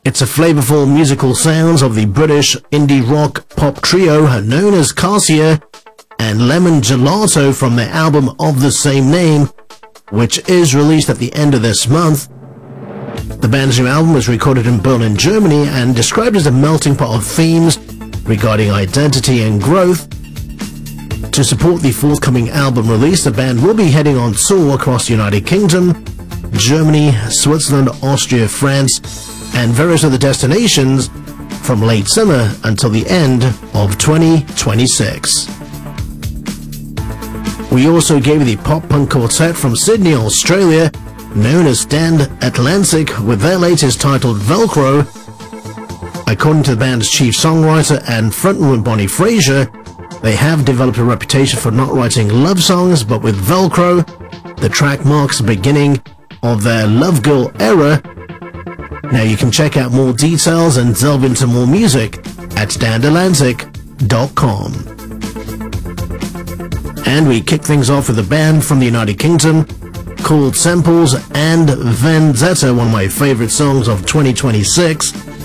It's a flavorful musical sounds of the British indie rock pop trio known as Cassia and Lemon Gelato from their album of the same name, which is released at the end of this month. The band's new album was recorded in Berlin, Germany, and described as a melting pot of themes regarding identity and growth. To support the forthcoming album release, the band will be heading on tour across the United Kingdom, Germany, Switzerland, Austria, France, and various other destinations from late summer until the end of 2026. We also gave you the pop-punk quartet from Sydney, Australia, known as Stand Atlantic, with their latest titled Velcro. According to the band's chief songwriter and frontwoman Bonnie Fraser, they have developed a reputation for not writing love songs, but with Velcro, the track marks the beginning of their Love Girl era. Now you can check out more details and delve into more music at standatlantic.com. And we kick things off with a band from the United Kingdom called Samples and Vendetta, one of my favorite songs of 2026.